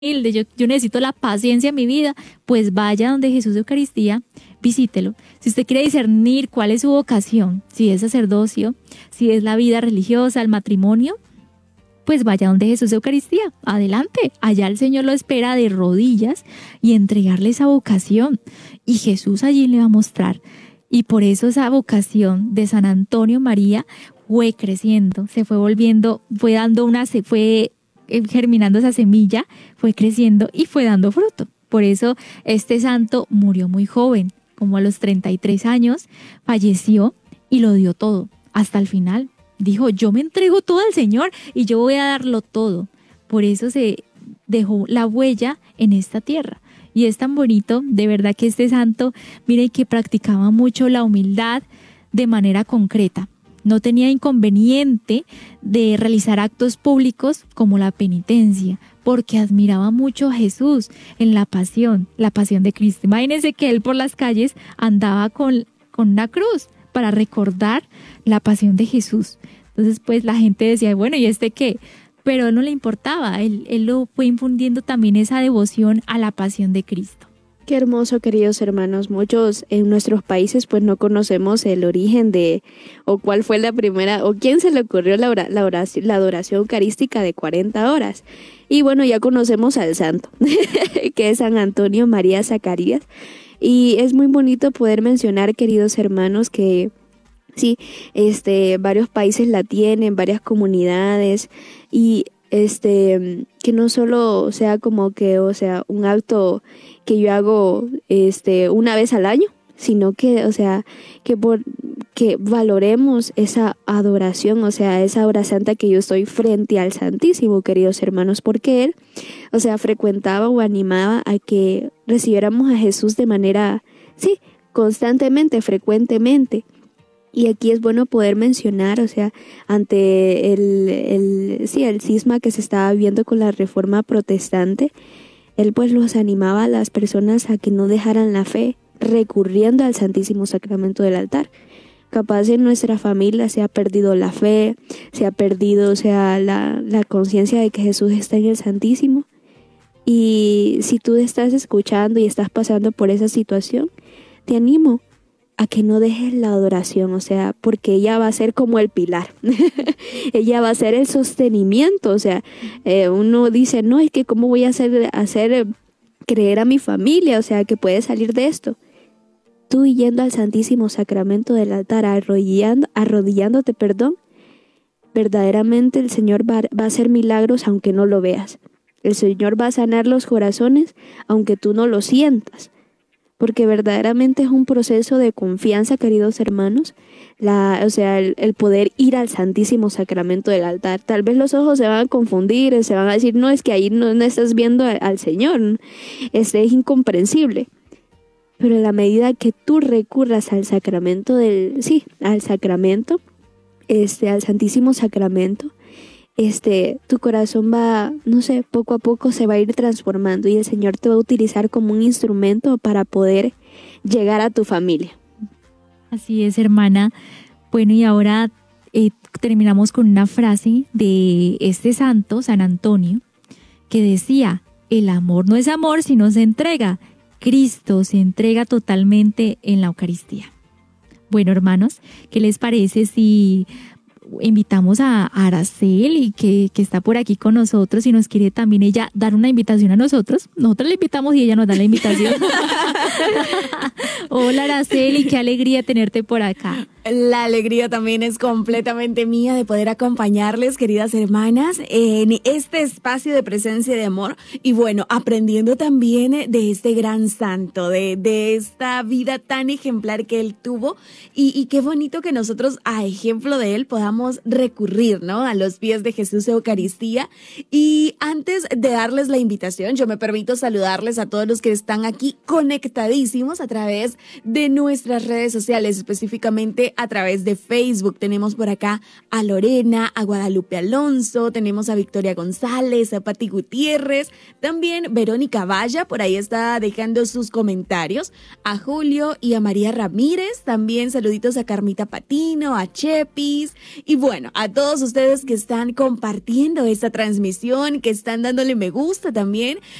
humilde, yo necesito la paciencia en mi vida, pues vaya donde Jesús de Eucaristía, visítelo. Si usted quiere discernir cuál es su vocación, si es sacerdocio, si es la vida religiosa, el matrimonio, pues vaya donde Jesús de Eucaristía, adelante, allá el Señor lo espera de rodillas y entregarle esa vocación y Jesús allí le va a mostrar. Y por eso esa vocación de San Antonio María fue creciendo, se fue volviendo, fue germinando esa semilla, fue creciendo y fue dando fruto. Por eso este santo murió muy joven, como a los 33 años, falleció y lo dio todo hasta el final. Dijo, yo me entrego todo al Señor y yo voy a darlo todo. Por eso se dejó la huella en esta tierra. Y es tan bonito, de verdad que este santo, mire que practicaba mucho la humildad de manera concreta. No tenía inconveniente de realizar actos públicos como la penitencia, porque admiraba mucho a Jesús en la pasión de Cristo. Imagínense que él por las calles andaba con una cruz para recordar la pasión de Jesús. Entonces, pues la gente decía, bueno, ¿y este qué? Pero a él no le importaba, él lo fue infundiendo también esa devoción a la pasión de Cristo. Qué hermoso, queridos hermanos. Muchos en nuestros países pues no conocemos el origen de, o cuál fue la primera, o quién se le ocurrió la adoración eucarística de 40 horas. Y bueno, ya conocemos al santo, que es San Antonio María Zacarías. Y es muy bonito poder mencionar, queridos hermanos, que sí, varios países la tienen, varias comunidades, y que no solo sea como que, o sea, un acto que yo hago una vez al año, sino que, o sea, que valoremos esa adoración, o sea, esa hora santa que yo estoy frente al Santísimo, queridos hermanos, porque él, o sea, frecuentaba o animaba a que recibiéramos a Jesús de manera, sí, constantemente, frecuentemente. Y aquí es bueno poder mencionar, o sea, ante el cisma que se estaba viendo con la Reforma Protestante, él pues los animaba a las personas a que no dejaran la fe, recurriendo al Santísimo Sacramento del altar. Capaz en nuestra familia se ha perdido la fe, se ha perdido, o sea, la conciencia de que Jesús está en el Santísimo. Y si tú estás escuchando y estás pasando por esa situación, te animo a que no dejes la adoración, o sea, porque ella va a ser como el pilar, ella va a ser el sostenimiento, o sea, uno dice, no, es que cómo voy a hacer creer a mi familia, o sea, que puede salir de esto. Tú yendo al Santísimo Sacramento del altar, arrodillándote, verdaderamente el Señor va a hacer milagros aunque no lo veas. El Señor va a sanar los corazones aunque tú no lo sientas. Porque verdaderamente es un proceso de confianza, queridos hermanos, el poder ir al Santísimo Sacramento del altar. Tal vez los ojos se van a confundir, se van a decir, no, es que ahí no estás viendo al Señor, es incomprensible. Pero en la medida que tú recurras al sacramento al Santísimo Sacramento, tu corazón va, no sé, poco a poco se va a ir transformando y el Señor te va a utilizar como un instrumento para poder llegar a tu familia. Así es, hermana. Bueno, y ahora terminamos con una frase de este santo, San Antonio, que decía, el amor no es amor si no se entrega. Cristo se entrega totalmente en la Eucaristía. Bueno, hermanos, ¿qué les parece si invitamos a Araceli, que está por aquí con nosotros y nos quiere también ella dar una invitación a nosotros? Nosotros le invitamos y ella nos da la invitación. Hola, Araceli, qué alegría tenerte por acá. La alegría también es completamente mía de poder acompañarles, queridas hermanas, en este espacio de presencia y de amor. Y bueno, aprendiendo también de este gran santo, de esta vida tan ejemplar que él tuvo. Y qué bonito que nosotros, a ejemplo de él, podamos recurrir, ¿no?, a los pies de Jesús Eucaristía. Y antes de darles la invitación, yo me permito saludarles a todos los que están aquí conectadísimos a través de nuestras redes sociales, específicamente a través de Facebook. Tenemos por acá a Lorena, a Guadalupe Alonso, tenemos a Victoria González, a Pati Gutiérrez, también Verónica Valla, por ahí está dejando sus comentarios, a Julio y a María Ramírez, también saluditos a Carmita Patino, a Chepis, y bueno, a todos ustedes que están compartiendo esta transmisión, que están dándole me gusta también